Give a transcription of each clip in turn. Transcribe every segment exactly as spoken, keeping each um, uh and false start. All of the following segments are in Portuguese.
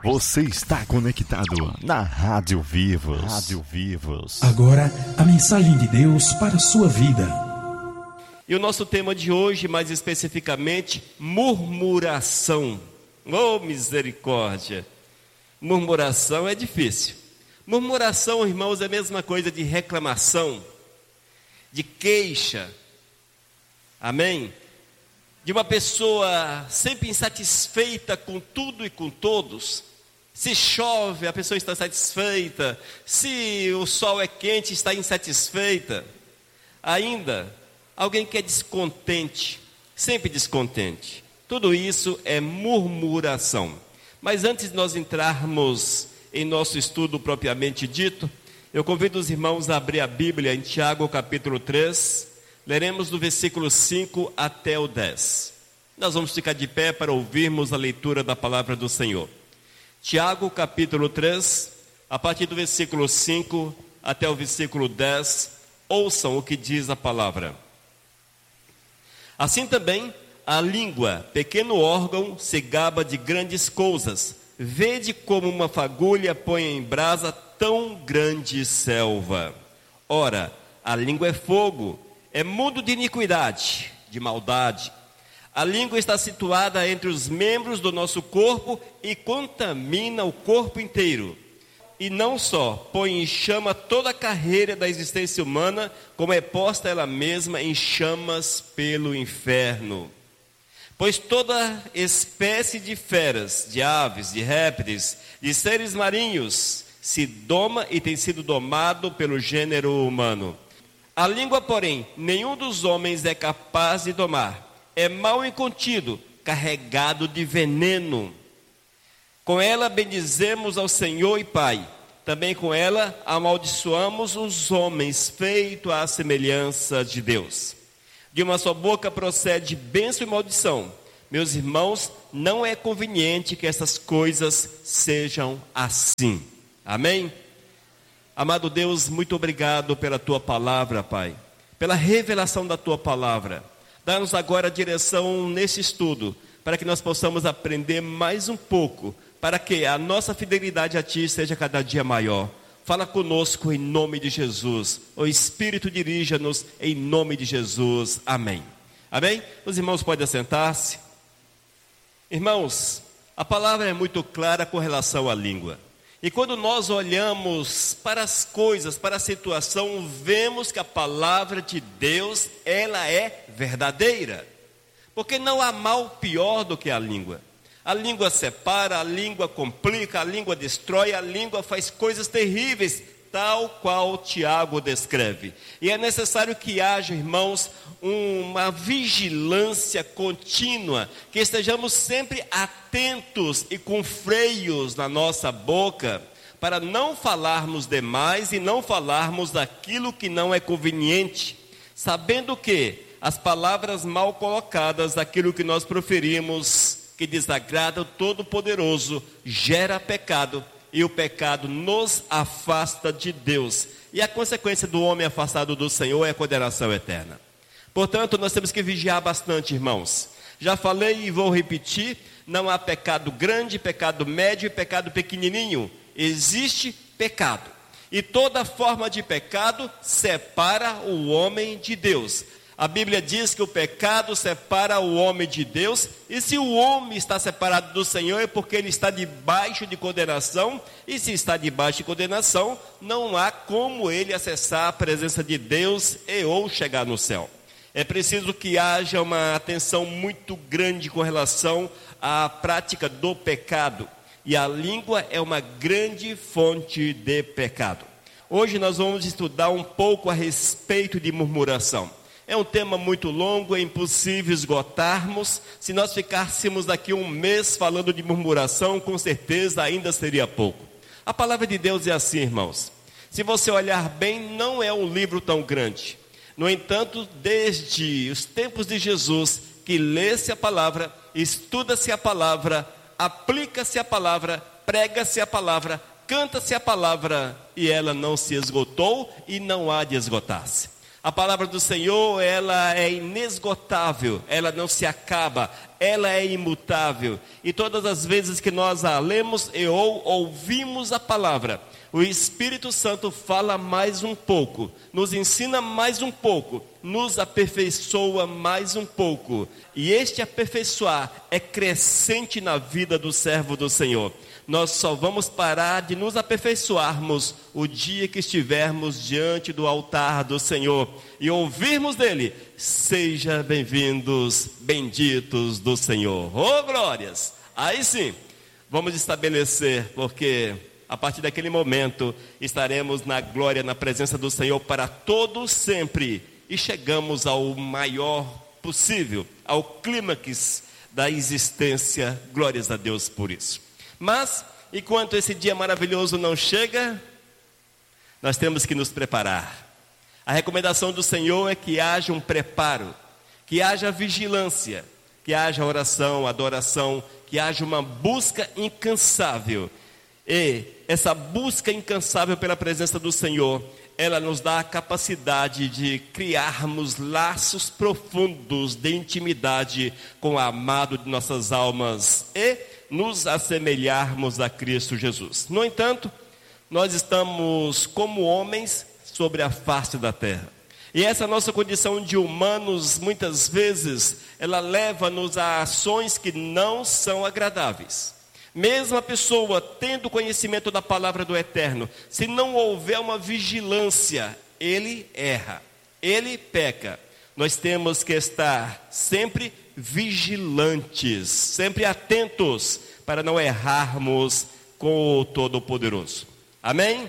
Você está conectado na Rádio Vivos. Rádio Vivos. Agora, a mensagem de Deus para a sua vida. E o nosso tema de hoje, mais especificamente, murmuração. Oh, misericórdia! Murmuração é difícil. Murmuração, irmãos, é a mesma coisa de reclamação, de queixa. Amém? De uma pessoa sempre insatisfeita com tudo e com todos. Se chove, a pessoa está satisfeita. Se o sol é quente, está insatisfeita. Ainda, alguém que é descontente, sempre descontente. Tudo isso é murmuração. Mas antes de nós entrarmos em nosso estudo propriamente dito, eu convido os irmãos a abrir a Bíblia em Tiago capítulo três, leremos do versículo cinco até o dez. Nós vamos ficar de pé para ouvirmos a leitura da palavra do Senhor. Tiago capítulo três, a partir do versículo cinco até o versículo dez, ouçam o que diz a palavra. Assim também, a língua, pequeno órgão, se gaba de grandes coisas. Vede como uma fagulha põe em brasa tão grande selva. Ora, a língua é fogo, é mundo de iniquidade, de maldade. A língua está situada entre os membros do nosso corpo e contamina o corpo inteiro. E não só, põe em chama toda a carreira da existência humana, como é posta ela mesma em chamas pelo inferno. Pois toda espécie de feras, de aves, de répteis, de seres marinhos, se doma e tem sido domado pelo gênero humano. A língua, porém, nenhum dos homens é capaz de domar. É mal incontido, carregado de veneno. Com ela bendizemos ao Senhor e Pai. Também com ela amaldiçoamos os homens, feito à semelhança de Deus. De uma só boca procede bênção e maldição. Meus irmãos, não é conveniente que essas coisas sejam assim. Amém? Amado Deus, muito obrigado pela Tua palavra, Pai. Pela revelação da Tua palavra. Dá-nos agora a direção nesse estudo, para que nós possamos aprender mais um pouco, para que a nossa fidelidade a Ti seja cada dia maior. Fala conosco em nome de Jesus. O Espírito dirija-nos em nome de Jesus. Amém. Amém? Os irmãos podem assentar-se. Irmãos, a palavra é muito clara com relação à língua. E quando nós olhamos para as coisas, para a situação, vemos que a palavra de Deus, ela é verdadeira. Porque não há mal pior do que a língua. A língua separa, a língua complica, a língua destrói, a língua faz coisas terríveis, tal qual Tiago descreve. E é necessário que haja, irmãos, uma vigilância contínua, que estejamos sempre atentos e com freios na nossa boca, para não falarmos demais e não falarmos daquilo que não é conveniente, sabendo que as palavras mal colocadas, daquilo que nós proferimos, que desagrada o Todo-Poderoso, gera pecado, e o pecado nos afasta de Deus. E a consequência do homem afastado do Senhor é a condenação eterna. Portanto, nós temos que vigiar bastante, irmãos. Já falei e vou repetir, não há pecado grande, pecado médio e pecado pequenininho. Existe pecado. E toda forma de pecado separa o homem de Deus. A Bíblia diz que o pecado separa o homem de Deus, e se o homem está separado do Senhor é porque ele está debaixo de condenação, e se está debaixo de condenação, não há como ele acessar a presença de Deus e ou chegar no céu. É preciso que haja uma atenção muito grande com relação à prática do pecado, e a língua é uma grande fonte de pecado. Hoje nós vamos estudar um pouco a respeito de murmuração. É um tema muito longo, é impossível esgotarmos. Se nós ficássemos daqui um mês falando de murmuração, com certeza ainda seria pouco. A palavra de Deus é assim, irmãos. Se você olhar bem, não é um livro tão grande. No entanto, desde os tempos de Jesus, que lê-se a palavra, estuda-se a palavra, aplica-se a palavra, prega-se a palavra, canta-se a palavra, e ela não se esgotou e não há de esgotar-se. A palavra do Senhor, ela é inesgotável, ela não se acaba, ela é imutável. E todas as vezes que nós a lemos e ou ouvimos a palavra, o Espírito Santo fala mais um pouco, nos ensina mais um pouco, nos aperfeiçoa mais um pouco. E este aperfeiçoar é crescente na vida do servo do Senhor. Nós só vamos parar de nos aperfeiçoarmos o dia que estivermos diante do altar do Senhor e ouvirmos dele: seja bem-vindos, benditos do Senhor. Oh, glórias! Aí sim, vamos estabelecer, porque a partir daquele momento estaremos na glória, na presença do Senhor para todo sempre, e chegamos ao maior possível, ao clímax da existência. Glórias a Deus por isso. Mas, enquanto esse dia maravilhoso não chega, nós temos que nos preparar. A recomendação do Senhor é que haja um preparo, que haja vigilância, que haja oração, adoração, que haja uma busca incansável. E essa busca incansável pela presença do Senhor, ela nos dá a capacidade de criarmos laços profundos de intimidade com o amado de nossas almas e nos assemelharmos a Cristo Jesus. No entanto, nós estamos como homens sobre a face da terra. E essa nossa condição de humanos, muitas vezes, ela leva-nos a ações que não são agradáveis. Mesmo a pessoa tendo conhecimento da palavra do Eterno, se não houver uma vigilância, ele erra, ele peca. Nós temos que estar sempre vigilantes, sempre atentos, para não errarmos com o Todo-Poderoso. Amém?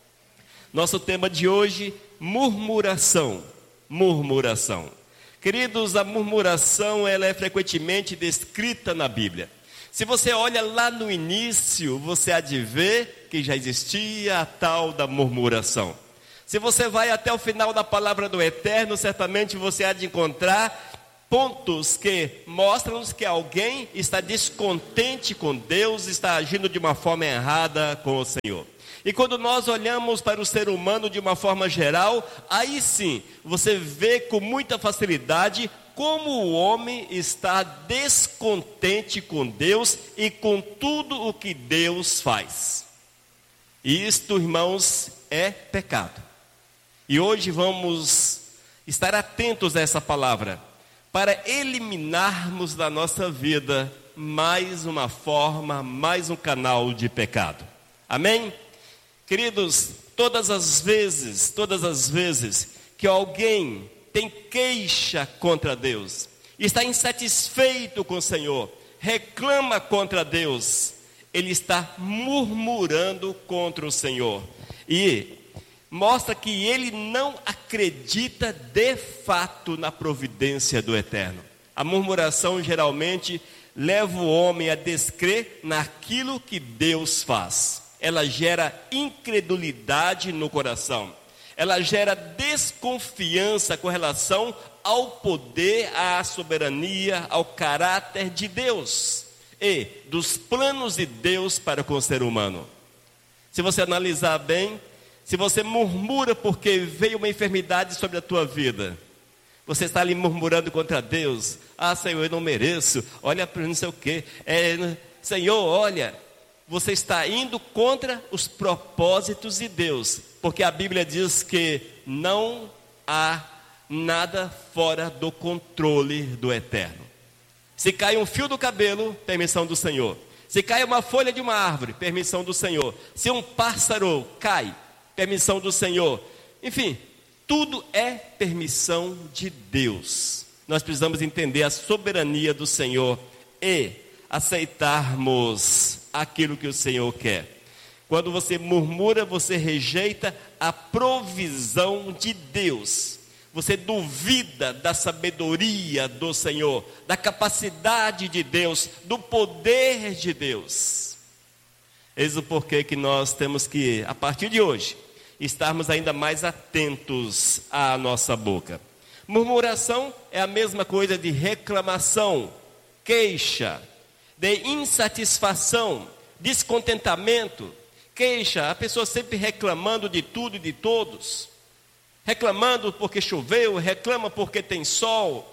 Nosso tema de hoje, murmuração. Murmuração. Queridos, a murmuração, ela é frequentemente descrita na Bíblia. Se você olha lá no início, você há de ver que já existia a tal da murmuração. Se você vai até o final da palavra do Eterno, certamente você há de encontrar pontos que mostram-nos que alguém está descontente com Deus, está agindo de uma forma errada com o Senhor. E quando nós olhamos para o ser humano de uma forma geral, aí sim, você vê com muita facilidade como o homem está descontente com Deus e com tudo o que Deus faz. E isto, irmãos, é pecado. E hoje vamos estar atentos a essa palavra, para eliminarmos da nossa vida mais uma forma, mais um canal de pecado. Amém? Queridos, todas as vezes, todas as vezes que alguém tem queixa contra Deus, está insatisfeito com o Senhor, reclama contra Deus, ele está murmurando contra o Senhor. E mostra que ele não acredita de fato na providência do Eterno. A murmuração geralmente leva o homem a descrer naquilo que Deus faz. Ela gera incredulidade no coração. Ela gera desconfiança com relação ao poder, à soberania, ao caráter de Deus e dos planos de Deus para com o ser humano. Se você analisar bem, se você murmura porque veio uma enfermidade sobre a tua vida, você está ali murmurando contra Deus. Ah, Senhor, eu não mereço. Olha para não sei o quê. É, Senhor, olha, você está indo contra os propósitos de Deus. Porque a Bíblia diz que não há nada fora do controle do Eterno. Se cai um fio do cabelo, permissão do Senhor. Se cai uma folha de uma árvore, permissão do Senhor. Se um pássaro cai, permissão do Senhor. Enfim, tudo é permissão de Deus. Nós precisamos entender a soberania do Senhor e aceitarmos aquilo que o Senhor quer. Quando você murmura, você rejeita a provisão de Deus. Você duvida da sabedoria do Senhor, da capacidade de Deus, do poder de Deus. Eis o porquê que nós temos que, a partir de hoje, estarmos ainda mais atentos à nossa boca. Murmuração é a mesma coisa de reclamação, queixa, de insatisfação, descontentamento. Queixa, a pessoa sempre reclamando de tudo e de todos. Reclamando porque choveu, reclama porque tem sol.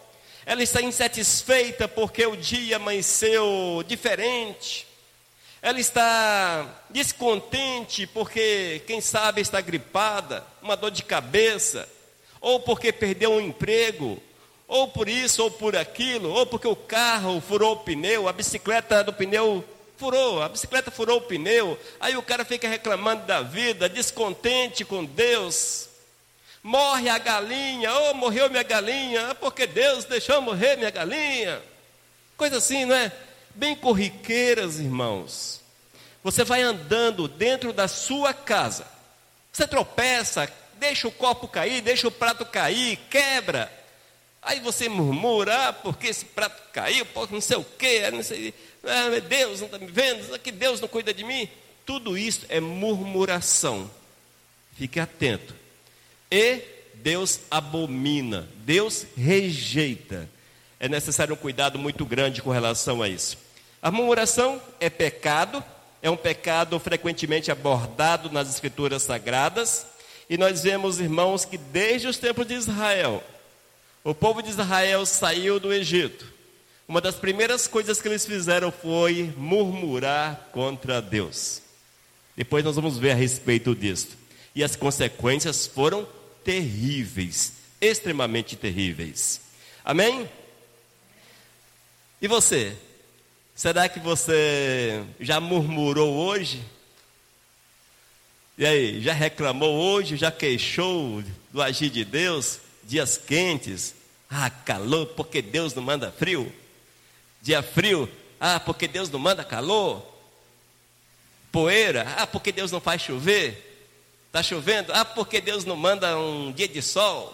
ela está insatisfeita porque o dia amanheceu diferente, ela está descontente porque, quem sabe, está gripada, uma dor de cabeça, ou porque perdeu um emprego, ou por isso, ou por aquilo, ou porque o carro furou o pneu, a bicicleta do pneu furou, a bicicleta furou o pneu, aí o cara fica reclamando da vida, descontente com Deus. Morre a galinha, oh, morreu minha galinha, porque Deus deixou morrer minha galinha. Coisa assim, não é? Bem corriqueiras, irmãos. Você vai andando dentro da sua casa, você tropeça, deixa o copo cair, deixa o prato cair, quebra. Aí você murmura, ah, porque esse prato caiu, porque não sei o quê, não sei, ah, Deus não está me vendo, que Deus não cuida de mim. Tudo isso é murmuração. Fique atento. E Deus abomina, Deus rejeita. É necessário um cuidado muito grande com relação a isso. A murmuração é pecado, é um pecado frequentemente abordado nas Escrituras Sagradas. E nós vemos, irmãos, que desde os tempos de Israel, o povo de Israel saiu do Egito. Uma das primeiras coisas que eles fizeram foi murmurar contra Deus. Depois nós vamos ver a respeito disso. E as consequências foram terríveis, extremamente terríveis. Amém? E você? Será que você já murmurou hoje? E aí, já reclamou hoje, já queixou do agir de Deus? Dias quentes, ah, calor, porque Deus não manda frio. Dia frio, ah, porque Deus não manda calor. Poeira, ah, porque Deus não faz chover. Está chovendo, ah, porque Deus não manda um dia de sol.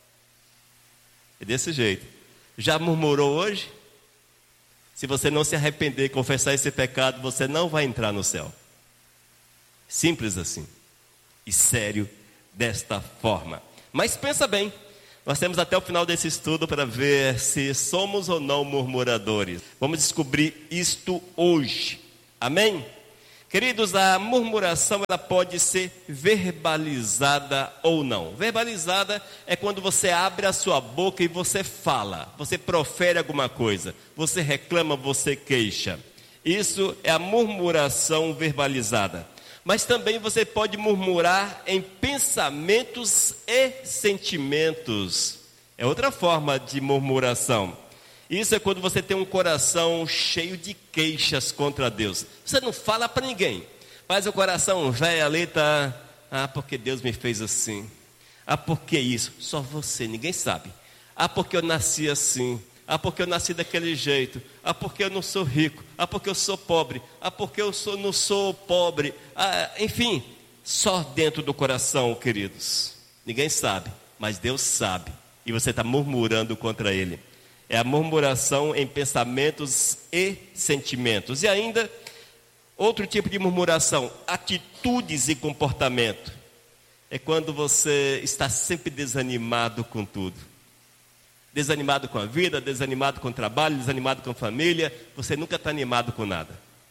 É desse jeito. Já murmurou hoje? Se você não se arrepender e confessar esse pecado, você não vai entrar no céu. Simples assim. E sério desta forma. Mas pensa bem, nós temos até o final desse estudo para ver se somos ou não murmuradores. Vamos descobrir isto hoje. Amém? Queridos, a murmuração ela pode ser verbalizada ou não. Verbalizada é quando você abre a sua boca e você fala, você profere alguma coisa, você reclama, você queixa. Isso é a murmuração verbalizada. Mas também você pode murmurar em pensamentos e sentimentos. É outra forma de murmuração. Isso é quando você tem um coração cheio de queixas contra Deus. Você não fala para ninguém, mas o coração velho ali está, ah, porque Deus me fez assim. Ah, porque isso? Só você, ninguém sabe. Ah, porque eu nasci assim. Ah, porque eu nasci daquele jeito. Ah, porque eu não sou rico. Ah, porque eu sou pobre. Ah, porque eu sou, não sou pobre. Ah, enfim, só dentro do coração, queridos. Ninguém sabe, mas Deus sabe. E você está murmurando contra Ele. É a murmuração em pensamentos e sentimentos. E ainda, outro tipo de murmuração, atitudes e comportamento. É quando você está sempre desanimado com tudo. Desanimado com a vida, desanimado com o trabalho, desanimado com a família. Você nunca está animado com nada.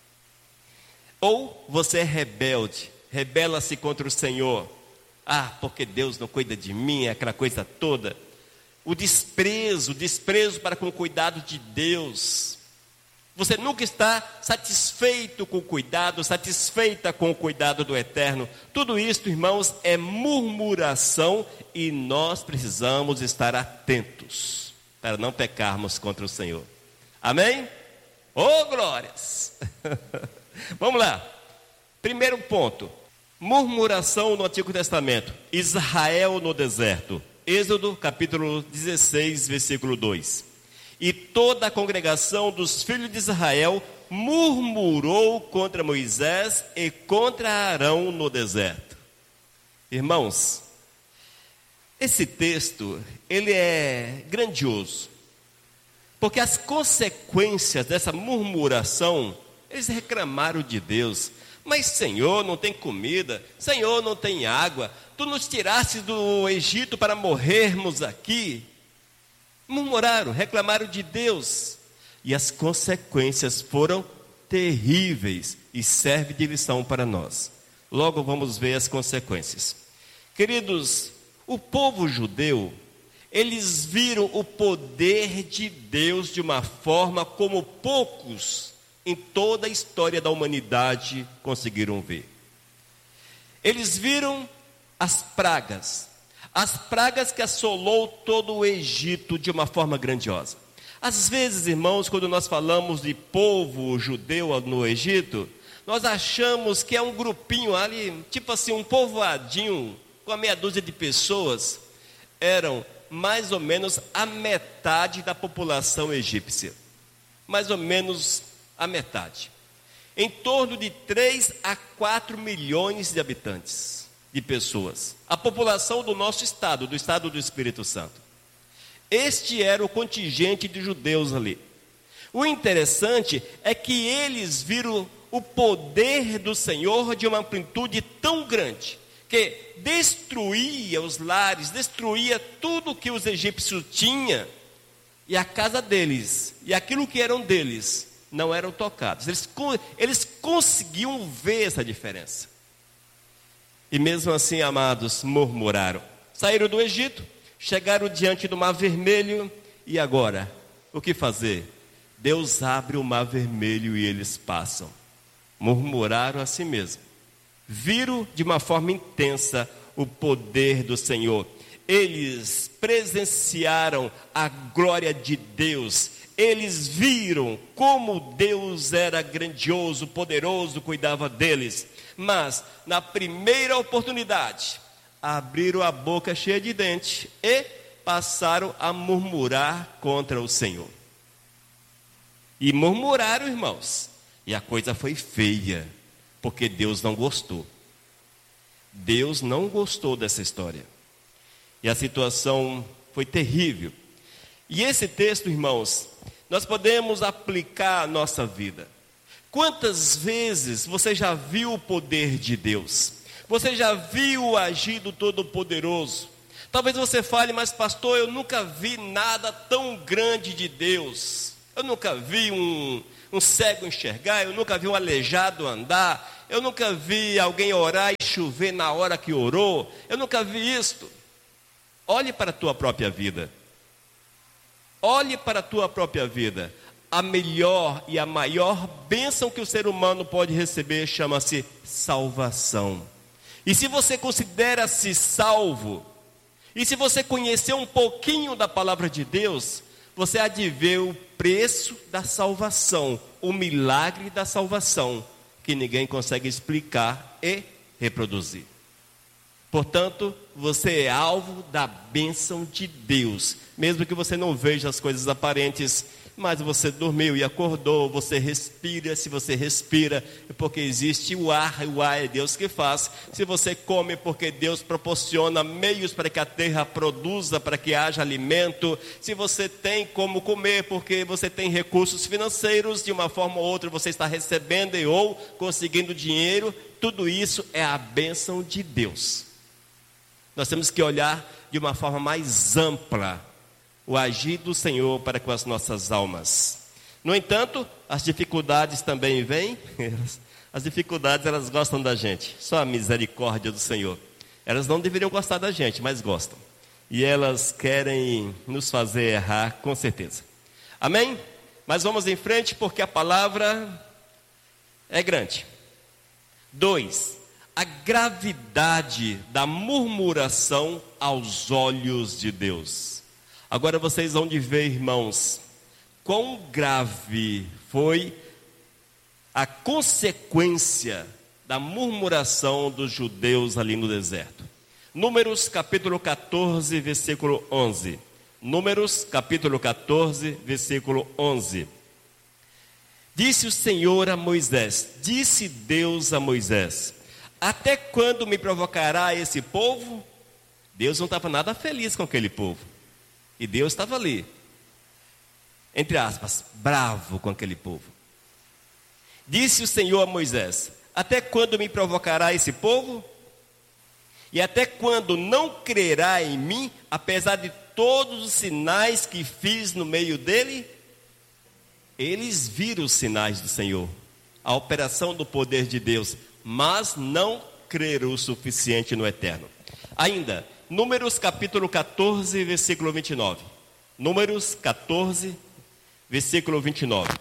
Ou você é rebelde, rebela-se contra o Senhor. Ah, porque Deus não cuida de mim, aquela coisa toda. O desprezo, o desprezo para com o cuidado de Deus. Você nunca está satisfeito com o cuidado, satisfeita com o cuidado do Eterno. Tudo isso, irmãos, é murmuração e nós precisamos estar atentos para não pecarmos contra o Senhor. Amém? Oh, glórias! Vamos lá. Primeiro ponto. Murmuração no Antigo Testamento. Israel no deserto. Êxodo capítulo dezesseis, versículo dois. E toda a congregação dos filhos de Israel murmurou contra Moisés e contra Arão no deserto. Irmãos, esse texto, ele é grandioso. Porque as consequências dessa murmuração, eles reclamaram de Deus. Mas Senhor, não tem comida, Senhor, não tem água, Tu nos tiraste do Egito para morrermos aqui. Murmuraram, reclamaram de Deus. E as consequências foram terríveis e serve de lição para nós. Logo vamos ver as consequências. Queridos, o povo judeu, eles viram o poder de Deus de uma forma como poucos em toda a história da humanidade conseguiram ver. Eles viram as pragas, as pragas que assolou todo o Egito de uma forma grandiosa. Às vezes, irmãos, quando nós falamos de povo judeu no Egito, nós achamos que é um grupinho ali, tipo assim, um povoadinho, com a meia dúzia de pessoas. Eram mais ou menos a metade da população egípcia. Mais ou menos a metade. Em torno de três a quatro milhões de habitantes, de pessoas. A população do nosso estado, do estado do Espírito Santo. Este era o contingente de judeus ali. O interessante é que eles viram o poder do Senhor de uma amplitude tão grande, que destruía os lares, destruía tudo que os egípcios tinham, e a casa deles, e aquilo que eram deles, não eram tocados. Eles, eles conseguiam ver essa diferença. E mesmo assim, amados, murmuraram. Saíram do Egito, chegaram diante do Mar Vermelho, e agora, o que fazer? Deus abre o Mar Vermelho e eles passam. Murmuraram a si mesmo. Viram de uma forma intensa o poder do Senhor. Eles presenciaram a glória de Deus. Eles viram como Deus era grandioso, poderoso, cuidava deles. Mas, na primeira oportunidade, abriram a boca cheia de dente e passaram a murmurar contra o Senhor. E murmuraram, irmãos. E a coisa foi feia, porque Deus não gostou. Deus não gostou dessa história. E a situação foi terrível. E esse texto, irmãos, nós podemos aplicar à nossa vida. Quantas vezes você já viu o poder de Deus? Você já viu o agir do Todo-Poderoso? Talvez você fale, mas pastor, eu nunca vi nada tão grande de Deus. Eu nunca vi um, um cego enxergar, eu nunca vi um aleijado andar, eu nunca vi alguém orar e chover na hora que orou, eu nunca vi isto. Olhe para a tua própria vida. Olhe para a tua própria vida. A melhor e a maior bênção que o ser humano pode receber chama-se salvação. E se você considera-se salvo, e se você conhecer um pouquinho da palavra de Deus, você há de ver o preço da salvação, o milagre da salvação, que ninguém consegue explicar e reproduzir. Portanto, você é alvo da bênção de Deus, mesmo que você não veja as coisas aparentes, mas você dormiu e acordou, você respira. Se você respira, é porque existe o ar, e o ar é Deus que faz. Se você come, é porque Deus proporciona meios para que a terra produza, para que haja alimento. Se você tem como comer, porque você tem recursos financeiros, de uma forma ou outra você está recebendo e ou conseguindo dinheiro. Tudo isso é a bênção de Deus. Nós temos que olhar de uma forma mais ampla o agir do Senhor para com as nossas almas. No entanto, as dificuldades também vêm. As dificuldades, elas gostam da gente. Só a misericórdia do Senhor. Elas não deveriam gostar da gente, mas gostam. E elas querem nos fazer errar, com certeza. Amém? Mas vamos em frente, porque a palavra é grande. Dois, a gravidade da murmuração aos olhos de Deus. Agora vocês vão de ver, irmãos, quão grave foi a consequência da murmuração dos judeus ali no deserto. Números capítulo catorze, versículo onze. Números capítulo catorze, versículo onze. Disse o Senhor a Moisés, disse Deus a Moisés: até quando me provocará esse povo? Deus não estava nada feliz com aquele povo. E Deus estava ali, entre aspas, bravo com aquele povo. Disse o Senhor a Moisés: até quando me provocará esse povo? E até quando não crerá em mim, apesar de todos os sinais que fiz no meio dele? Eles viram os sinais do Senhor, a operação do poder de Deus, mas não creram o suficiente no Eterno. Ainda, Números capítulo catorze, versículo vinte e nove. Números catorze, versículo vinte e nove.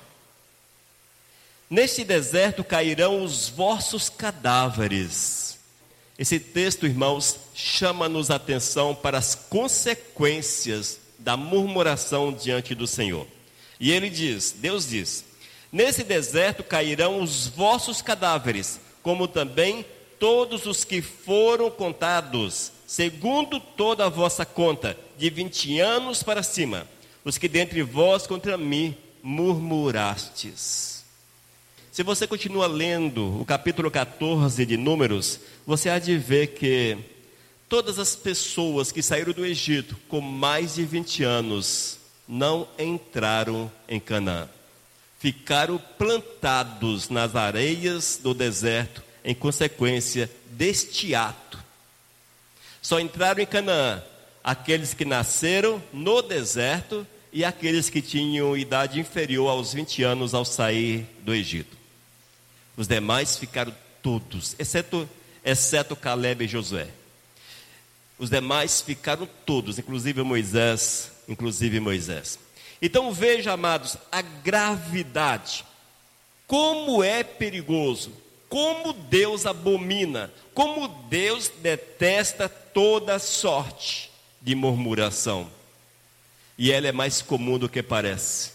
Neste deserto cairão os vossos cadáveres. Esse texto, irmãos, chama-nos a atenção para as consequências da murmuração diante do Senhor. E ele diz, Deus diz: nesse deserto cairão os vossos cadáveres, como também todos os que foram contados, segundo toda a vossa conta, de vinte anos para cima, os que dentre vós contra mim murmurastes. Se você continua lendo o capítulo catorze de Números, você há de ver que todas as pessoas que saíram do Egito com mais de vinte anos não entraram em Canaã. Ficaram plantados nas areias do deserto em consequência deste ato. Só entraram em Canaã aqueles que nasceram no deserto e aqueles que tinham idade inferior aos vinte anos ao sair do Egito. Os demais ficaram todos, exceto, exceto Caleb e Josué. Os demais ficaram todos, inclusive Moisés, inclusive Moisés. Então veja, amados, a gravidade, como é perigoso, como Deus abomina, como Deus detesta toda sorte de murmuração. E ela é mais comum do que parece.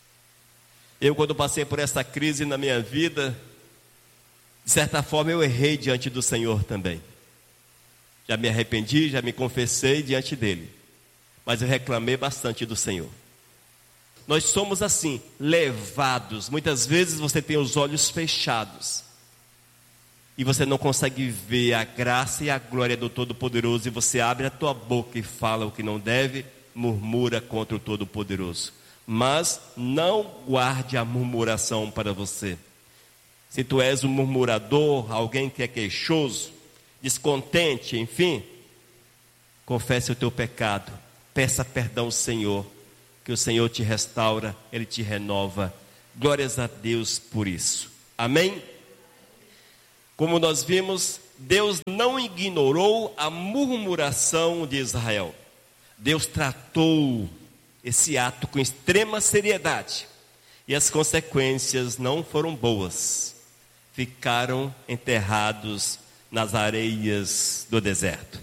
Eu, quando passei por essa crise na minha vida, de certa forma eu errei diante do Senhor também. Já me arrependi, já me confessei diante dele. Mas eu reclamei bastante do Senhor. Nós somos assim, levados. Muitas vezes você tem os olhos fechados. E você não consegue ver a graça e a glória do Todo-Poderoso. E você abre a tua boca e fala o que não deve, murmura contra o Todo-Poderoso. Mas não guarde a murmuração para você. Se tu és um murmurador, alguém que é queixoso, descontente, enfim, confesse o teu pecado, peça perdão ao Senhor, que o Senhor te restaura, Ele te renova. Glórias a Deus por isso. Amém? Como nós vimos, Deus não ignorou a murmuração de Israel. Deus tratou esse ato com extrema seriedade. E as consequências não foram boas. Ficaram enterrados nas areias do deserto.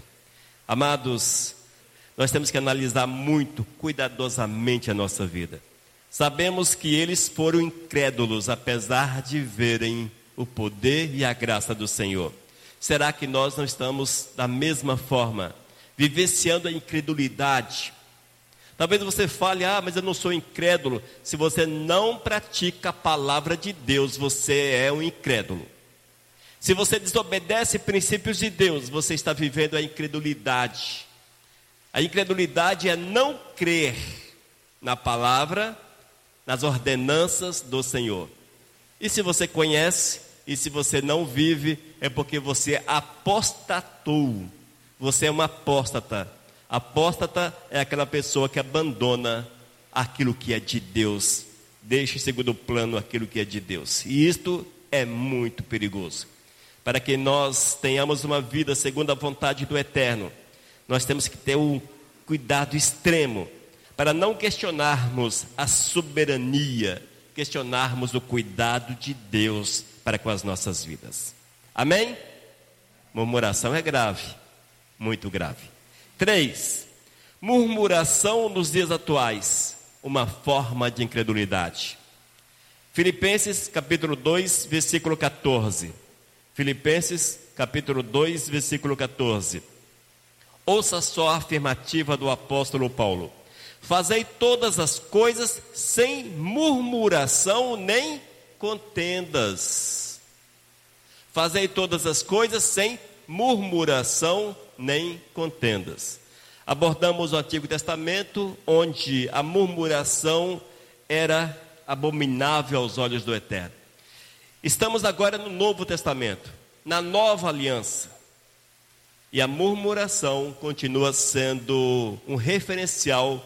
Amados, nós temos que analisar muito cuidadosamente a nossa vida. Sabemos que eles foram incrédulos, apesar de verem o poder e a graça do Senhor. Será que nós não estamos da mesma forma, vivenciando a incredulidade? Talvez você fale, ah, mas eu não sou incrédulo. Se você não pratica a palavra de Deus, você é um incrédulo. Se você desobedece princípios de Deus, você está vivendo a incredulidade. A incredulidade é não crer na palavra, nas ordenanças do Senhor. E se você conhece, e se você não vive, é porque você apostatou. Você é uma apóstata. Apóstata é aquela pessoa que abandona aquilo que é de Deus, deixa em segundo plano aquilo que é de Deus. E isto é muito perigoso. Para que nós tenhamos uma vida segundo a vontade do Eterno, nós temos que ter um cuidado extremo para não questionarmos a soberania, questionarmos o cuidado de Deus para com as nossas vidas. Amém? Murmuração é grave, muito grave. Três, murmuração nos dias atuais, uma forma de incredulidade. Filipenses capítulo dois, versículo catorze. Filipenses capítulo dois, versículo catorze. Ouça só a afirmativa do apóstolo Paulo. Fazei todas as coisas sem murmuração nem contendas. Fazei todas as coisas sem murmuração nem contendas. Abordamos o Antigo Testamento, onde a murmuração era abominável aos olhos do Eterno. Estamos agora no Novo Testamento, na Nova Aliança. E a murmuração continua sendo um referencial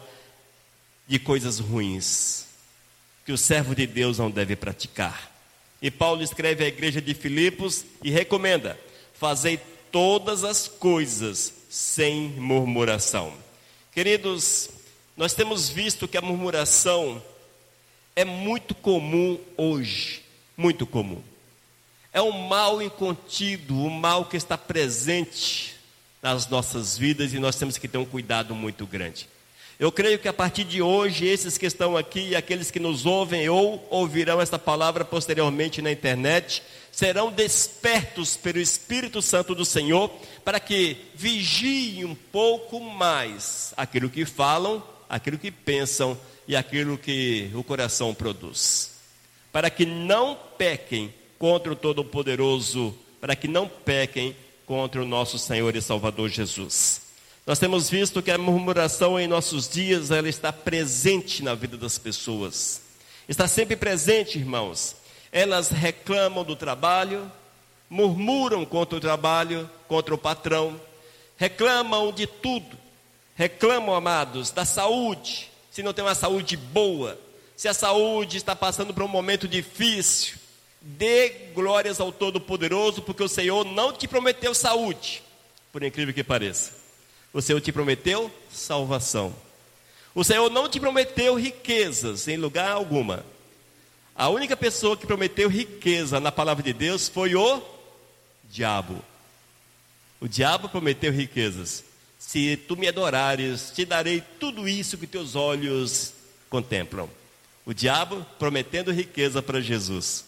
de coisas ruins, que o servo de Deus não deve praticar. E Paulo escreve à igreja de Filipos e recomenda: fazei todas as coisas sem murmuração. Queridos, nós temos visto que a murmuração é muito comum hoje, muito comum. É um mal incontido, um mal que está presente nas nossas vidas e nós temos que ter um cuidado muito grande. Eu creio que a partir de hoje, esses que estão aqui e aqueles que nos ouvem ou ouvirão esta palavra posteriormente na internet, serão despertos pelo Espírito Santo do Senhor para que vigiem um pouco mais aquilo que falam, aquilo que pensam e aquilo que o coração produz. Para que não pequem contra o Todo-Poderoso, para que não pequem contra o nosso Senhor e Salvador Jesus. Nós temos visto que a murmuração em nossos dias, ela está presente na vida das pessoas. Está sempre presente, irmãos. Elas reclamam do trabalho, murmuram contra o trabalho, contra o patrão, reclamam de tudo. Reclamam, amados, da saúde, se não tem uma saúde boa, se a saúde está passando por um momento difícil, dê glórias ao Todo-Poderoso, porque o Senhor não te prometeu saúde, por incrível que pareça. O Senhor te prometeu salvação. O Senhor não te prometeu riquezas em lugar alguma. A única pessoa que prometeu riqueza na palavra de Deus foi o diabo. O diabo prometeu riquezas. Se tu me adorares, te darei tudo isso que teus olhos contemplam. O diabo prometendo riqueza para Jesus.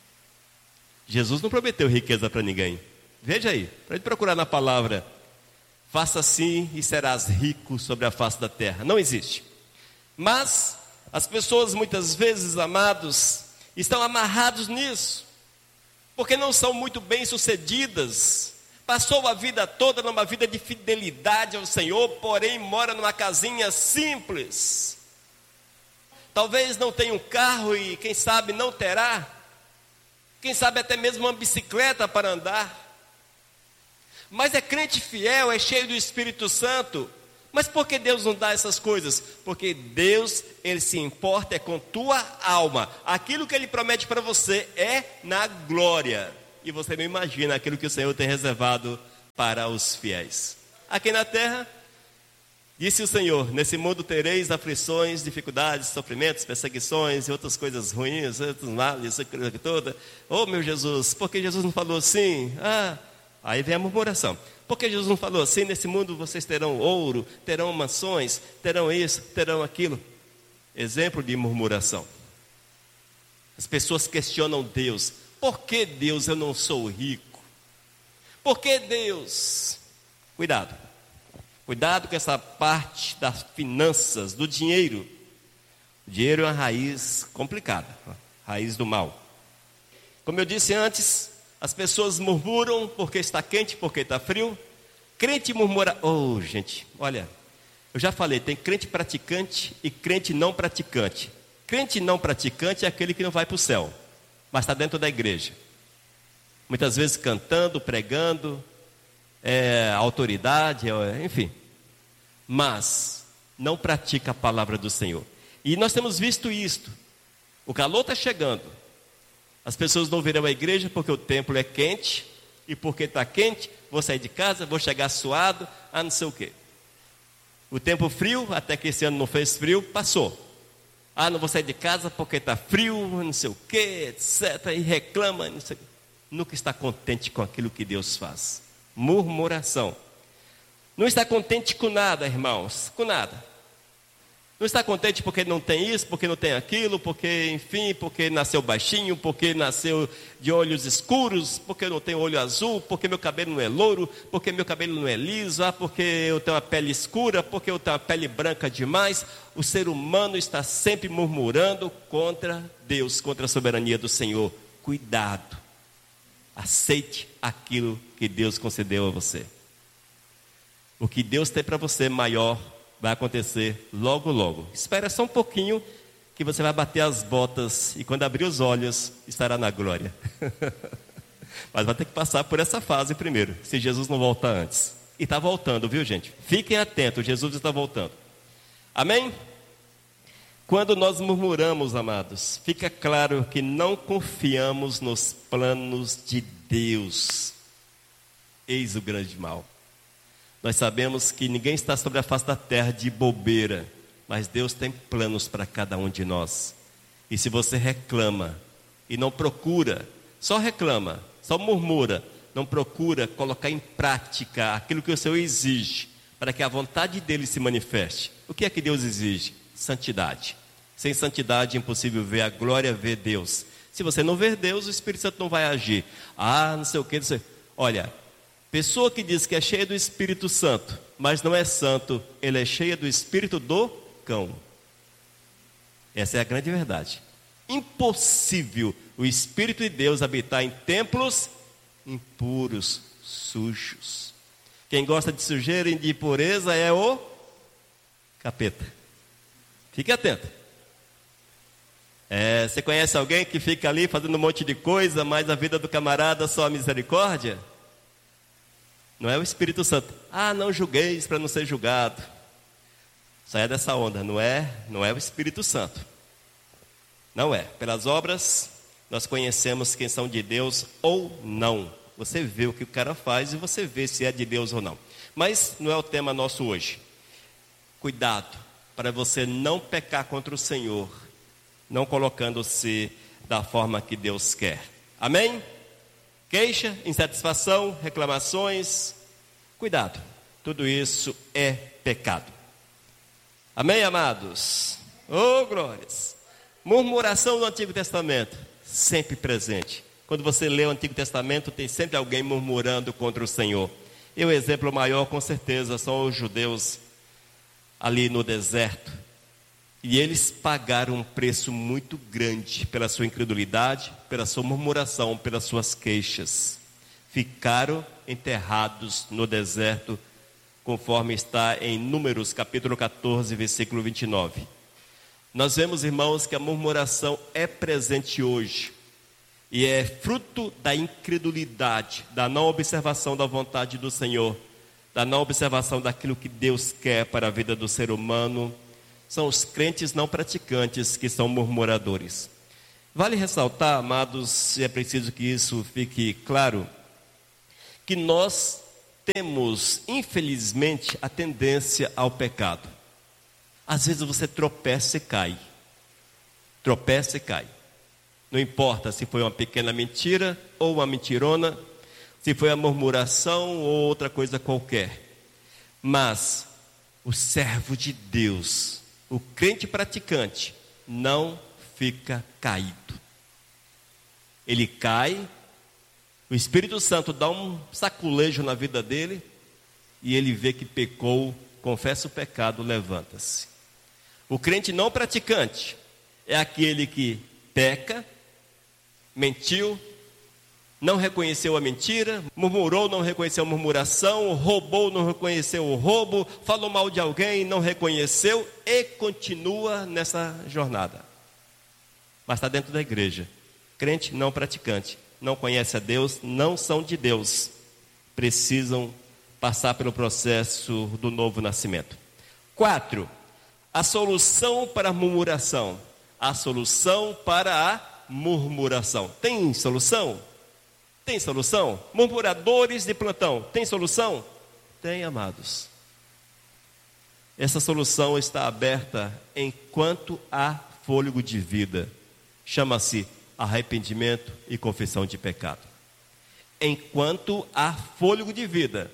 Jesus não prometeu riqueza para ninguém. Veja aí, para gente procurar na palavra, faça assim e serás rico sobre a face da terra. Não existe. Mas as pessoas muitas vezes, amados, estão amarrados nisso, porque não são muito bem sucedidas. Passou a vida toda numa vida de fidelidade ao Senhor, porém mora numa casinha simples. Talvez não tenha um carro e quem sabe não terá. Quem sabe até mesmo uma bicicleta para andar. Mas é crente fiel, é cheio do Espírito Santo. Mas por que Deus não dá essas coisas? Porque Deus, Ele se importa é com tua alma. Aquilo que Ele promete para você é na glória. E você não imagina aquilo que o Senhor tem reservado para os fiéis. Aqui na terra, disse o Senhor, nesse mundo tereis aflições, dificuldades, sofrimentos, perseguições e outras coisas ruins, outros males, aquilo toda. Oh meu Jesus, por que Jesus não falou assim? Ah, aí vem a murmuração. Por que Jesus não falou assim? Nesse mundo vocês terão ouro, terão mansões, terão isso, terão aquilo. Exemplo de murmuração. As pessoas questionam Deus. Por que Deus eu não sou rico? Por que Deus? Cuidado. Cuidado com essa parte das finanças, do dinheiro. O dinheiro é uma raiz complicada, raiz do mal. Como eu disse antes, as pessoas murmuram porque está quente, porque está frio. Crente murmura. Oh, gente, olha, eu já falei, tem crente praticante e crente não praticante. Crente não praticante é aquele que não vai para o céu, mas está dentro da igreja. Muitas vezes cantando, pregando, é, autoridade, é, enfim. Mas não pratica a palavra do Senhor. E nós temos visto isto. O calor está chegando. As pessoas não virão à igreja porque o templo é quente. E porque está quente, vou sair de casa, vou chegar suado, ah, não sei o quê. O tempo frio, até que esse ano não fez frio, passou. Ah, não vou sair de casa porque está frio, não sei o quê, etcétera. E reclama, não sei. Nunca está contente com aquilo que Deus faz. Murmuração. Não está contente com nada, irmãos, com nada. Não está contente porque não tem isso, porque não tem aquilo, porque, enfim, porque nasceu baixinho, porque nasceu de olhos escuros, porque eu não tenho olho azul, porque meu cabelo não é louro, porque meu cabelo não é liso, ah, porque eu tenho uma pele escura, porque eu tenho uma pele branca demais. O ser humano está sempre murmurando contra Deus, contra a soberania do Senhor. Cuidado. Aceite aquilo que Deus concedeu a você. O que Deus tem para você maior vai acontecer logo, logo. Espera só um pouquinho que você vai bater as botas e quando abrir os olhos estará na glória. Mas vai ter que passar por essa fase primeiro, se Jesus não voltar antes. E está voltando, viu, gente? Fiquem atentos, Jesus está voltando. Amém? Quando nós murmuramos, amados, fica claro que não confiamos nos planos de Deus. Eis o grande mal. Nós sabemos que ninguém está sobre a face da terra de bobeira, mas Deus tem planos para cada um de nós. E se você reclama e não procura, só reclama, só murmura, não procura colocar em prática aquilo que o Senhor exige, para que a vontade dele se manifeste. O que é que Deus exige? Santidade. Sem santidade é impossível ver a glória, ver Deus. Se você não ver Deus, o Espírito Santo não vai agir. Ah, não sei o que, não sei. Olha, pessoa que diz que é cheia do Espírito Santo, mas não é santo, ele é cheia do espírito do cão. Essa é a grande verdade. Impossível o Espírito de Deus habitar em templos impuros, sujos. Quem gosta de sujeira e de impureza é o capeta. Fique atento. É, você conhece alguém que fica ali fazendo um monte de coisa, mas a vida do camarada só a misericórdia? Não é o Espírito Santo. Ah, não julgueis para não ser julgado. Saia dessa onda. Não é, não é o Espírito Santo. Não é. Pelas obras, nós conhecemos quem são de Deus ou não. Você vê o que o cara faz e você vê se é de Deus ou não. Mas não é o tema nosso hoje. Cuidado para você não pecar contra o Senhor, não colocando-se da forma que Deus quer. Amém? Queixa, insatisfação, reclamações. Cuidado. Tudo isso é pecado. Amém, amados? Oh, glórias. Murmuração no Antigo Testamento, sempre presente. Quando você lê o Antigo Testamento, tem sempre alguém murmurando contra o Senhor. E o exemplo maior, com certeza, são os judeus ali no deserto. E eles pagaram um preço muito grande pela sua incredulidade, pela sua murmuração, pelas suas queixas. Ficaram enterrados no deserto, conforme está em Números capítulo catorze, versículo vinte e nove. Nós vemos, irmãos, que a murmuração é presente hoje. E é fruto da incredulidade, da não observação da vontade do Senhor, da não observação daquilo que Deus quer para a vida do ser humano. São os crentes não praticantes que são murmuradores. Vale ressaltar, amados, se é preciso que isso fique claro, que nós temos, infelizmente, a tendência ao pecado. Às vezes você tropeça e cai. Tropeça e cai. Não importa se foi uma pequena mentira ou uma mentirona, se foi a murmuração ou outra coisa qualquer. Mas o servo de Deus, o crente praticante, não fica caído. Ele cai, o Espírito Santo dá um saculejo na vida dele e ele vê que pecou, confessa o pecado, levanta-se. O crente não praticante é aquele que peca, mentiu, não reconheceu a mentira, murmurou, não reconheceu a murmuração, roubou, não reconheceu o roubo, falou mal de alguém, não reconheceu e continua nessa jornada. Mas está dentro da igreja. Crente não praticante, não conhece a Deus, não são de Deus. Precisam passar pelo processo do novo nascimento. Quatro, a solução para a murmuração. A solução para a murmuração. Tem solução? Tem solução? Murmuradores de plantão, tem solução? Tem, amados. Essa solução está aberta enquanto há fôlego de vida. Chama-se arrependimento e confissão de pecado. Enquanto há fôlego de vida,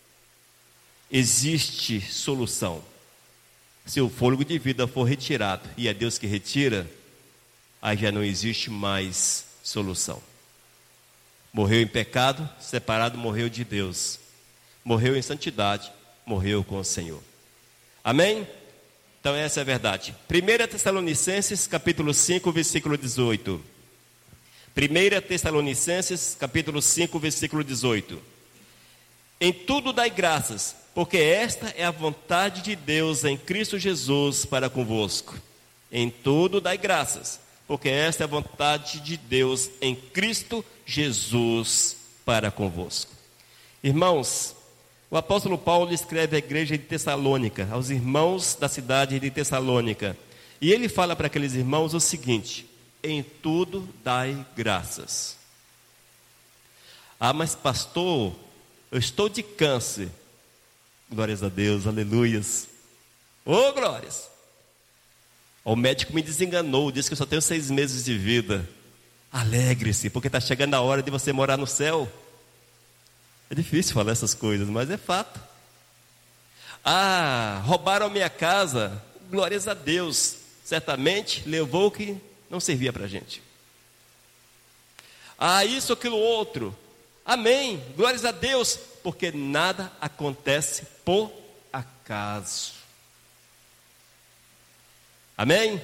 existe solução. Se o fôlego de vida for retirado, e é Deus que retira, aí já não existe mais solução. Morreu em pecado, separado, morreu de Deus. Morreu em santidade, morreu com o Senhor. Amém? Então essa é a verdade. primeira Tessalonicenses, capítulo cinco, versículo dezoito. primeira Tessalonicenses, capítulo cinco, versículo dezoito. Em tudo dai graças, porque esta é a vontade de Deus em Cristo Jesus para convosco. Em tudo dai graças, porque esta é a vontade de Deus em Cristo Jesus para convosco. Irmãos, o apóstolo Paulo escreve à igreja de Tessalônica, aos irmãos da cidade de Tessalônica, e ele fala para aqueles irmãos o seguinte: em tudo dai graças. Ah, mas pastor, eu estou de câncer. Glórias a Deus, aleluias. Ô, oh, glórias. O médico me desenganou, disse que eu só tenho seis meses de vida. Alegre-se, porque está chegando a hora de você morar no céu. É difícil falar essas coisas, mas é fato. Ah, roubaram a minha casa. Glórias a Deus. Certamente levou o que não servia para a gente. Ah, isso, aquilo, outro. Amém. Glórias a Deus. Porque nada acontece por acaso. Amém?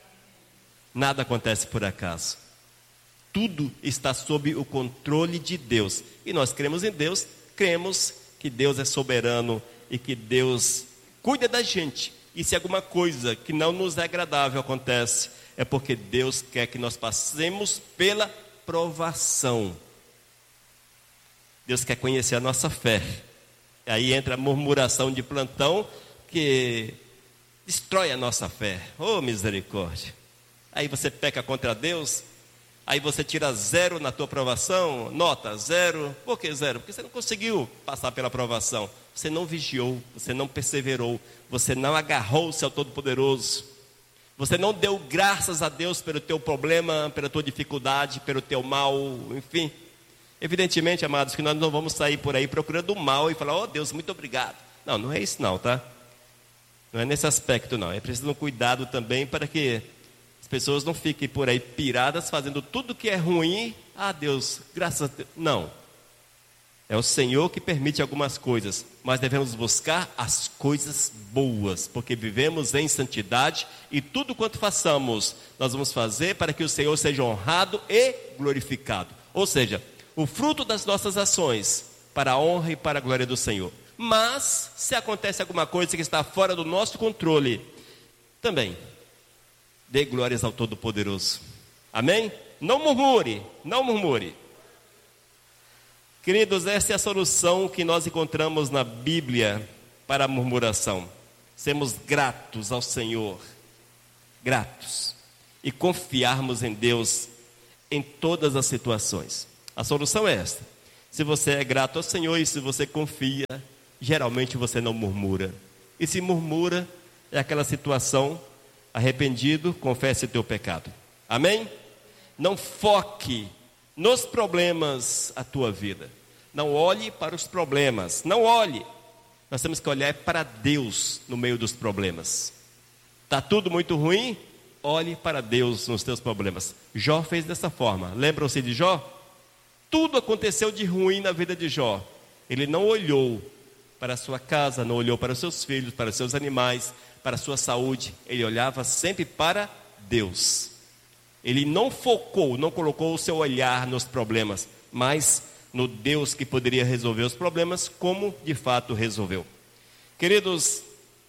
Nada acontece por acaso. Tudo está sob o controle de Deus. E nós cremos em Deus, cremos que Deus é soberano e que Deus cuida da gente. E se alguma coisa que não nos é agradável acontece, é porque Deus quer que nós passemos pela provação. Deus quer conhecer a nossa fé. Aí entra a murmuração de plantão que destrói a nossa fé. Oh, misericórdia. Aí você peca contra Deus, aí você tira zero na tua provação, nota zero. Por que zero? Porque você não conseguiu passar pela provação. Você não vigiou, você não perseverou, você não agarrou-se ao Todo-Poderoso. Você não deu graças a Deus pelo teu problema, pela tua dificuldade, pelo teu mal, enfim. Evidentemente, amados, que nós não vamos sair por aí procurando o mal e falar, oh Deus, muito obrigado. Não, não é isso não, tá? Não é nesse aspecto não. É preciso um cuidado também para que as pessoas não fiquem por aí piradas, fazendo tudo que é ruim. Ah, Deus, graças a Deus. Não. É o Senhor que permite algumas coisas, mas devemos buscar as coisas boas, porque vivemos em santidade e tudo quanto façamos, nós vamos fazer para que o Senhor seja honrado e glorificado. Ou seja, o fruto das nossas ações, para a honra e para a glória do Senhor. Mas, se acontece alguma coisa que está fora do nosso controle, também, dê glórias ao Todo-Poderoso. Amém? Não murmure, não murmure. Queridos, essa é a solução que nós encontramos na Bíblia para a murmuração. Sermos gratos ao Senhor, gratos, e confiarmos em Deus em todas as situações. A solução é esta: se você é grato ao Senhor e se você confia, geralmente você não murmura. E se murmura, é aquela situação, arrependido, confesse o teu pecado. Amém? Não foque nos problemas a tua vida. Não olhe para os problemas, não olhe. Nós temos que olhar para Deus no meio dos problemas. Está tudo muito ruim? Olhe para Deus nos teus problemas. Jó fez dessa forma. Lembram-se de Jó? Tudo aconteceu de ruim na vida de Jó. Ele não olhou para a sua casa, não olhou para os seus filhos, para os seus animais, para a sua saúde. Ele olhava sempre para Deus. Ele não focou, não colocou o seu olhar nos problemas, mas no Deus que poderia resolver os problemas, como de fato resolveu. Queridos,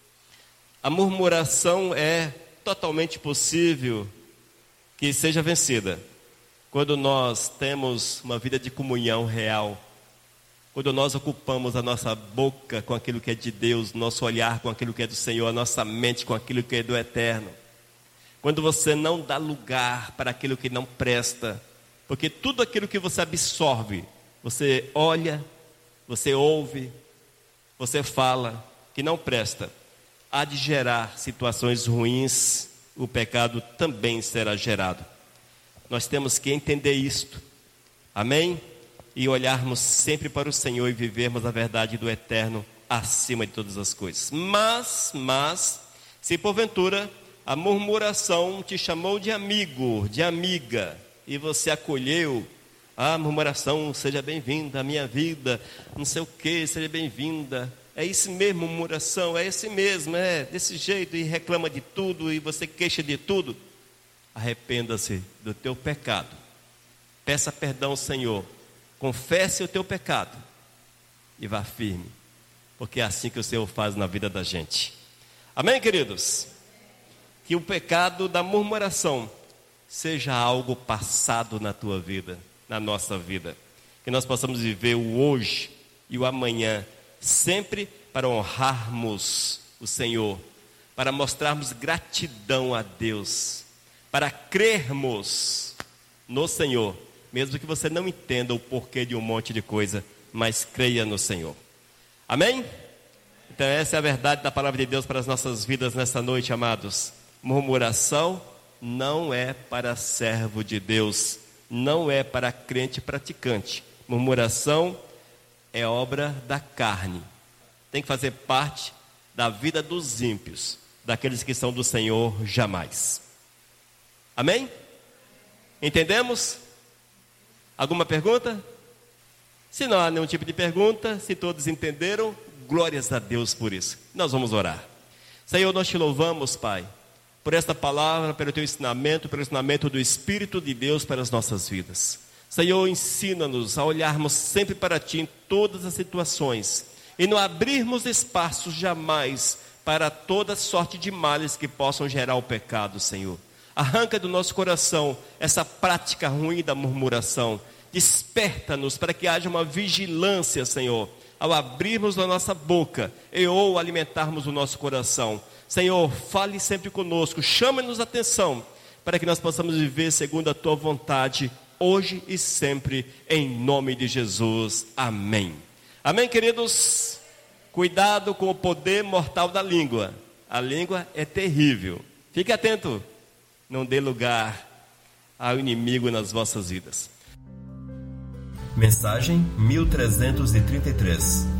a murmuração é totalmente possível que seja vencida quando nós temos uma vida de comunhão real, quando nós ocupamos a nossa boca com aquilo que é de Deus, nosso olhar com aquilo que é do Senhor, a nossa mente com aquilo que é do eterno. Quando você não dá lugar para aquilo que não presta, porque tudo aquilo que você absorve, você olha, você ouve, você fala, que não presta, há de gerar situações ruins, o pecado também será gerado. Nós temos que entender isto, amém? E olharmos sempre para o Senhor e vivermos a verdade do eterno acima de todas as coisas. Mas, mas, se porventura a murmuração te chamou de amigo, de amiga, e você acolheu, a murmuração, seja bem-vinda à minha vida, não sei o que, seja bem-vinda, é isso mesmo, murmuração, é esse mesmo, é desse jeito, e reclama de tudo, e você queixa de tudo. Arrependa-se do teu pecado, peça perdão ao Senhor, confesse o teu pecado, e vá firme, porque é assim que o Senhor faz na vida da gente. Amém, queridos? Que o pecado da murmuração seja algo passado na tua vida, na nossa vida. Que nós possamos viver o hoje e o amanhã, sempre para honrarmos o Senhor, para mostrarmos gratidão a Deus, para crermos no Senhor, mesmo que você não entenda o porquê de um monte de coisa, mas creia no Senhor. Amém? Então essa é a verdade da palavra de Deus para as nossas vidas nesta noite, amados. Murmuração não é para servo de Deus, não é para crente praticante. Murmuração é obra da carne. Tem que fazer parte da vida dos ímpios, daqueles que são do Senhor jamais. Amém? Entendemos? Alguma pergunta? Se não há nenhum tipo de pergunta, se todos entenderam, glórias a Deus por isso. Nós vamos orar. Senhor, nós te louvamos, Pai, por esta palavra, pelo teu ensinamento, pelo ensinamento do Espírito de Deus para as nossas vidas. Senhor, ensina-nos a olharmos sempre para ti em todas as situações e não abrirmos espaços jamais para toda sorte de males que possam gerar o pecado, Senhor. Arranca do nosso coração essa prática ruim da murmuração. Desperta-nos para que haja uma vigilância, Senhor, ao abrirmos a nossa boca e ou alimentarmos o nosso coração. Senhor, fale sempre conosco, chame-nos a atenção para que nós possamos viver segundo a tua vontade, hoje e sempre, em nome de Jesus. Amém. Amém, queridos? Cuidado com o poder mortal da língua. A língua é terrível. Fique atento. Não dê lugar ao inimigo nas vossas vidas. Mensagem mil trezentos e trinta e três.